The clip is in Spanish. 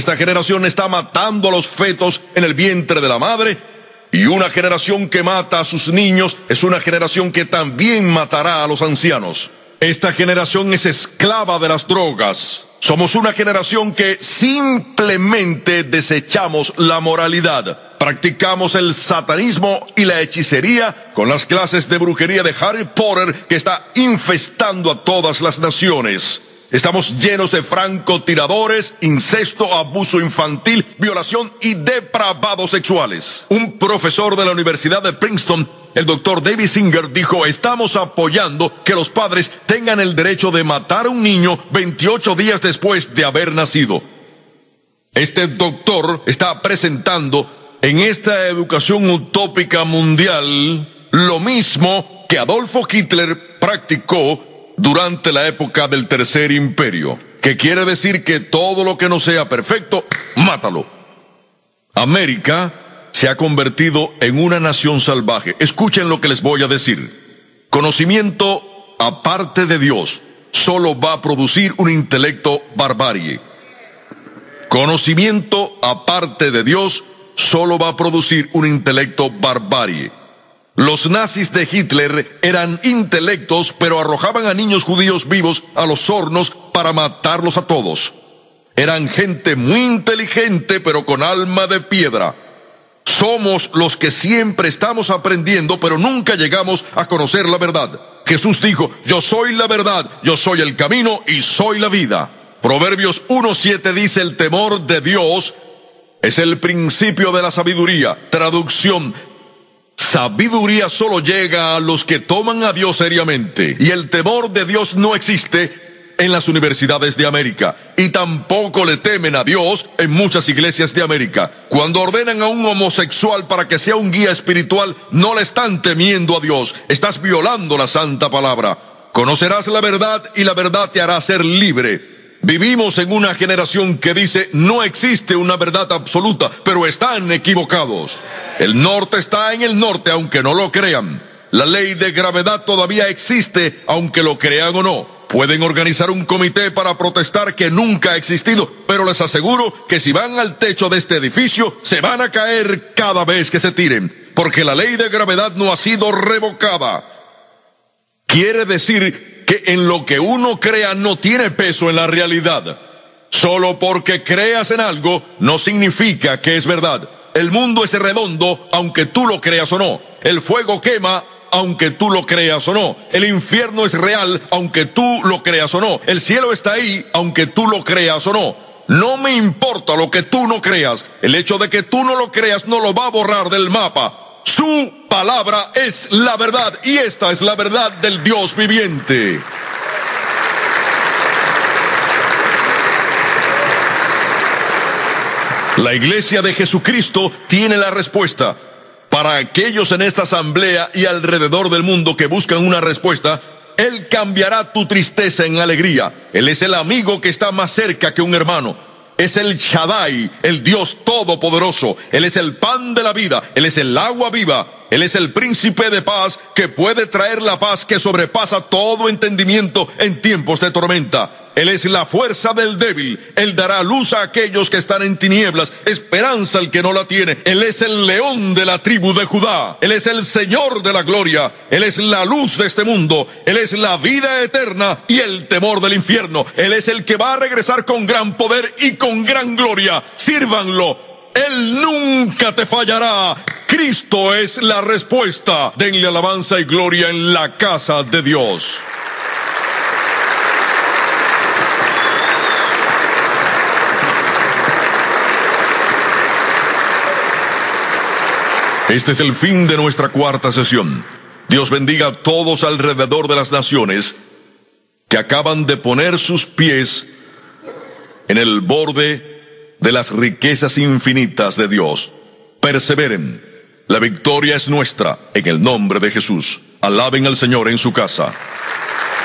Esta generación está matando a los fetos en el vientre de la madre, y una generación que mata a sus niños es una generación que también matará a los ancianos. Esta generación es esclava de las drogas. Somos una generación que simplemente desechamos la moralidad. Practicamos el satanismo y la hechicería con las clases de brujería de Harry Potter que está infestando a todas las naciones. Estamos llenos de francotiradores, incesto, abuso infantil, violación y depravados sexuales. Un profesor de la Universidad de Princeton, el Dr. David Singer, dijo: estamos apoyando que los padres tengan el derecho de matar a un niño 28 días después de haber nacido. Este doctor está presentando en esta educación utópica mundial lo mismo que Adolfo Hitler practicó durante la época del Tercer Imperio, que quiere decir que todo lo que no sea perfecto, mátalo. América se ha convertido en una nación salvaje. Escuchen lo que les voy a decir. Conocimiento aparte de Dios solo va a producir un intelecto barbarie. Conocimiento aparte de Dios solo va a producir un intelecto barbarie. Los nazis de Hitler eran intelectos, pero arrojaban a niños judíos vivos a los hornos para matarlos a todos. Eran gente muy inteligente, pero con alma de piedra. Somos los que siempre estamos aprendiendo, pero nunca llegamos a conocer la verdad. Jesús dijo: yo soy la verdad, yo soy el camino y soy la vida. Proverbios 1:7 dice: el temor de Dios es el principio de la sabiduría. Traducción: sabiduría solo llega a los que toman a Dios seriamente. Y el temor de Dios no existe en las universidades de América. Y tampoco le temen a Dios en muchas iglesias de América. Cuando ordenan a un homosexual para que sea un guía espiritual, no le están temiendo a Dios. Estás violando la santa palabra. Conocerás la verdad y la verdad te hará ser libre. Vivimos en una generación que dice: no existe una verdad absoluta, pero están equivocados. El norte está en el norte, aunque no lo crean. La ley de gravedad todavía existe, aunque lo crean o no. Pueden organizar un comité para protestar que nunca ha existido, pero les aseguro que si van al techo de este edificio, se van a caer cada vez que se tiren, porque la ley de gravedad no ha sido revocada. Quiere decir que en lo que uno crea no tiene peso en la realidad. Solo porque creas en algo no significa que es verdad. El mundo es redondo aunque tú lo creas o no. El fuego quema aunque tú lo creas o no. El infierno es real aunque tú lo creas o no. El cielo está ahí aunque tú lo creas o no. No me importa lo que tú no creas. El hecho de que tú no lo creas no lo va a borrar del mapa. Su palabra es la verdad, y esta es la verdad del Dios viviente. La Iglesia de Jesucristo tiene la respuesta. Para aquellos en esta asamblea y alrededor del mundo que buscan una respuesta, Él cambiará tu tristeza en alegría. Él es el amigo que está más cerca que un hermano. Es el Shaddai, el Dios Todopoderoso. Él es el pan de la vida. Él es el agua viva. Él es el príncipe de paz que puede traer la paz que sobrepasa todo entendimiento en tiempos de tormenta. Él es la fuerza del débil. Él dará luz a aquellos que están en tinieblas, esperanza al que no la tiene. Él es el león de la tribu de Judá. Él es el Señor de la gloria. Él es la luz de este mundo. Él es la vida eterna y el temor del infierno. Él es el que va a regresar con gran poder y con gran gloria. Sírvanlo. Él nunca te fallará. Cristo es la respuesta. Denle alabanza y gloria en la casa de Dios. Este es el fin de nuestra cuarta sesión. Dios bendiga a todos alrededor de las naciones que acaban de poner sus pies en el borde de las riquezas infinitas de Dios. Perseveren. La victoria es nuestra en el nombre de Jesús. Alaben al Señor en su casa.